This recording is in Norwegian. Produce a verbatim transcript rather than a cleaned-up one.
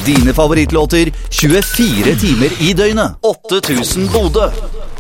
Dine favorittlåter tjuefire timer i døgnet. åtte tusen Bodø.